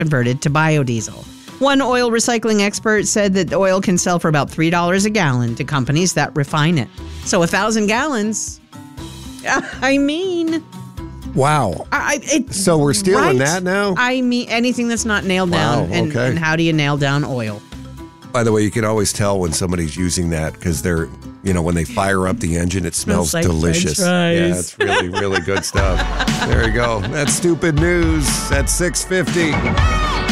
converted to biodiesel. One oil recycling expert said that the oil can sell for about $3 a gallon to companies that refine it. So 1,000 gallons, I mean... Wow. So we're stealing that now? I mean, anything that's not nailed down. And how do you nail down oil? By the way, you can always tell when somebody's using that because they're, when they fire up the engine, it smells like delicious. Yeah, it's really, really good stuff. There you go. That's stupid news at 6:50.